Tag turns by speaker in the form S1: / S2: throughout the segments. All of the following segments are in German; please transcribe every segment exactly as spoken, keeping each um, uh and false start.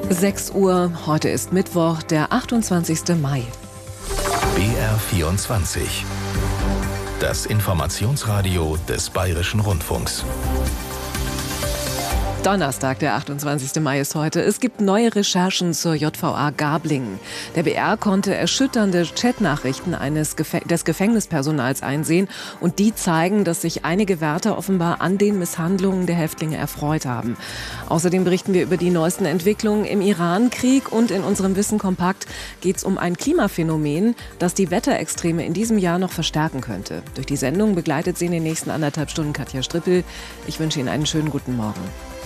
S1: sechs Uhr, heute ist Mittwoch, der achtundzwanzigste Mai.
S2: B R vierundzwanzig. Das Informationsradio des Bayerischen Rundfunks.
S1: Donnerstag, der achtundzwanzigste Mai ist heute. Es gibt neue Recherchen zur J V A Garblingen. Der B R konnte erschütternde Chatnachrichten eines Gefä- des Gefängnispersonals einsehen. Und die zeigen, dass sich einige Wärter offenbar an den Misshandlungen der Häftlinge erfreut haben. Außerdem berichten wir über die neuesten Entwicklungen im Iran-Krieg. Und in unserem Wissen kompakt geht es um ein Klimaphänomen, das die Wetterextreme in diesem Jahr noch verstärken könnte. Durch die Sendung begleitet sie in den nächsten anderthalb Stunden Katja Strippel. Ich wünsche Ihnen einen schönen guten Morgen.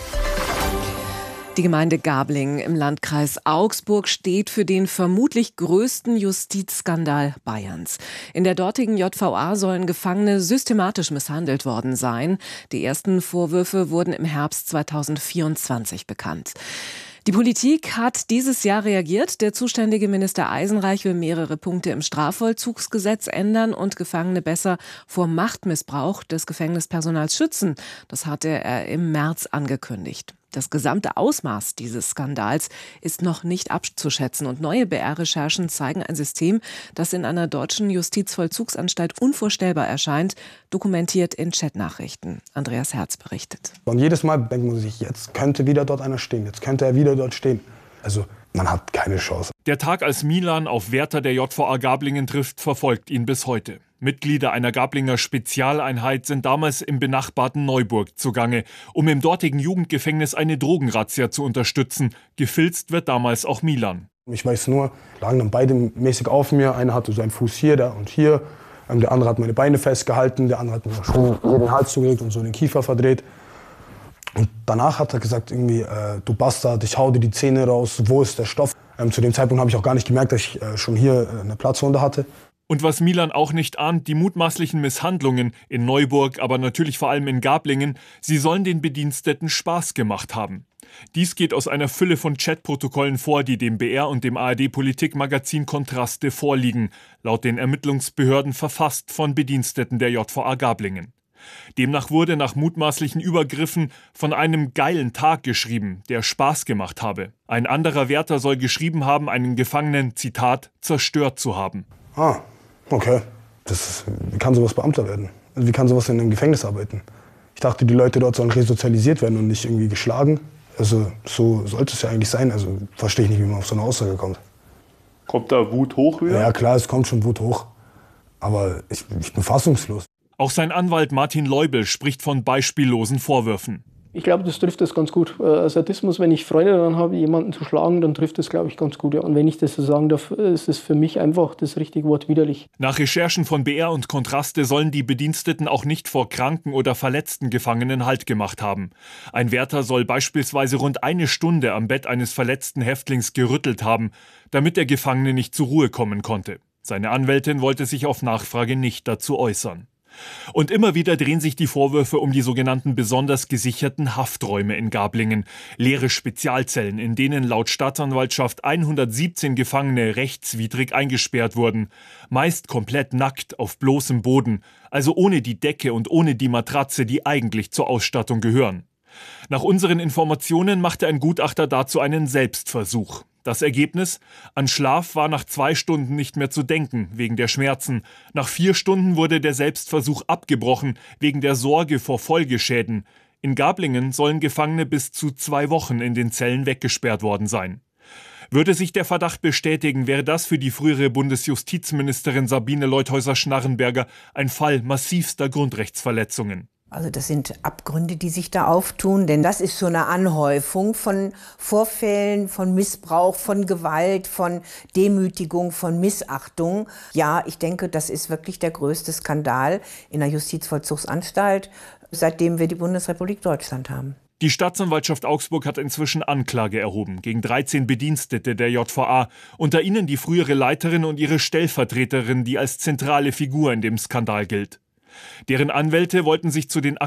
S1: Die Gemeinde Garblingen im Landkreis Augsburg steht für den vermutlich größten Justizskandal Bayerns. In der dortigen J V A sollen Gefangene systematisch misshandelt worden sein. Die ersten Vorwürfe wurden im Herbst zweitausendvierundzwanzig bekannt. Die Politik hat dieses Jahr reagiert. Der zuständige Minister Eisenreich will mehrere Punkte im Strafvollzugsgesetz ändern und Gefangene besser vor Machtmissbrauch des Gefängnispersonals schützen. Das hatte er im März angekündigt. Das gesamte Ausmaß dieses Skandals ist noch nicht abzuschätzen und neue B R-Recherchen zeigen ein System, das in einer deutschen Justizvollzugsanstalt unvorstellbar erscheint, dokumentiert in Chatnachrichten. Andreas Herz berichtet.
S3: Und jedes Mal denkt man sich, jetzt könnte wieder dort einer stehen, jetzt könnte er wieder dort stehen. Also man hat keine Chance.
S4: Der Tag, als Milan auf Wärter der J V A Garblingen trifft, verfolgt ihn bis heute. Mitglieder einer Garblinger Spezialeinheit sind damals im benachbarten Neuburg zugange, um im dortigen Jugendgefängnis eine Drogenrazzia zu unterstützen. Gefilzt wird damals auch Milan.
S3: Ich weiß nur, lagen dann beide mäßig auf mir. Einer hatte so einen Fuß hier der und hier. Der andere hat meine Beine festgehalten, der andere hat mir schon hier den Hals zugelegt und so den Kiefer verdreht. Und danach hat er gesagt, irgendwie, äh, du Bastard, ich hau dir die Zähne raus, wo ist der Stoff? Ähm, zu dem Zeitpunkt habe ich auch gar nicht gemerkt, dass ich äh, schon hier äh, eine Platzwunde hatte.
S4: Und was Milan auch nicht ahnt, die mutmaßlichen Misshandlungen in Neuburg, aber natürlich vor allem in Garblingen, sie sollen den Bediensteten Spaß gemacht haben. Dies geht aus einer Fülle von Chatprotokollen vor, die dem B R und dem A R D-Politikmagazin Kontraste vorliegen, laut den Ermittlungsbehörden verfasst von Bediensteten der J V A Garblingen. Demnach wurde nach mutmaßlichen Übergriffen von einem geilen Tag geschrieben, der Spaß gemacht habe. Ein anderer Wärter soll geschrieben haben, einen Gefangenen, Zitat, zerstört zu haben.
S3: Ah, okay. Das ist, wie kann sowas Beamter werden? Also wie kann sowas in einem Gefängnis arbeiten? Ich dachte, die Leute dort sollen resozialisiert werden und nicht irgendwie geschlagen. Also so sollte es ja eigentlich sein. Also verstehe ich nicht, wie man auf so eine Aussage kommt.
S5: Kommt da Wut hoch wieder?
S3: Ja klar, es kommt schon Wut hoch. Aber ich, ich bin fassungslos.
S4: Auch sein Anwalt Martin Leubel spricht von beispiellosen Vorwürfen.
S6: Ich glaube, das trifft das ganz gut. Äh, Sadismus, wenn ich Freude daran habe, jemanden zu schlagen, dann trifft das, glaube ich, ganz gut. Ja. Und wenn ich das so sagen darf, ist es für mich einfach das richtige Wort widerlich.
S4: Nach Recherchen von B R und Kontraste sollen die Bediensteten auch nicht vor kranken oder verletzten Gefangenen Halt gemacht haben. Ein Wärter soll beispielsweise rund eine Stunde am Bett eines verletzten Häftlings gerüttelt haben, damit der Gefangene nicht zur Ruhe kommen konnte. Seine Anwältin wollte sich auf Nachfrage nicht dazu äußern. Und immer wieder drehen sich die Vorwürfe um die sogenannten besonders gesicherten Hafträume in Garblingen. Leere Spezialzellen, in denen laut Staatsanwaltschaft hundertsiebzehn Gefangene rechtswidrig eingesperrt wurden. Meist komplett nackt auf bloßem Boden, also ohne die Decke und ohne die Matratze, die eigentlich zur Ausstattung gehören. Nach unseren Informationen machte ein Gutachter dazu einen Selbstversuch. Das Ergebnis? An Schlaf war nach zwei Stunden nicht mehr zu denken, wegen der Schmerzen. Nach vier Stunden wurde der Selbstversuch abgebrochen, wegen der Sorge vor Folgeschäden. In Garblingen sollen Gefangene bis zu zwei Wochen in den Zellen weggesperrt worden sein. Würde sich der Verdacht bestätigen, wäre das für die frühere Bundesjustizministerin Sabine Leutheusser-Schnarrenberger ein Fall massivster Grundrechtsverletzungen.
S7: Also das sind Abgründe, die sich da auftun, denn das ist so eine Anhäufung von Vorfällen, von Missbrauch, von Gewalt, von Demütigung, von Missachtung. Ja, ich denke, das ist wirklich der größte Skandal in der Justizvollzugsanstalt, seitdem wir die Bundesrepublik Deutschland haben.
S4: Die Staatsanwaltschaft Augsburg hat inzwischen Anklage erhoben gegen dreizehn Bedienstete der J V A, unter ihnen die frühere Leiterin und ihre Stellvertreterin, die als zentrale Figur in dem Skandal gilt. Deren Anwälte wollten sich zu den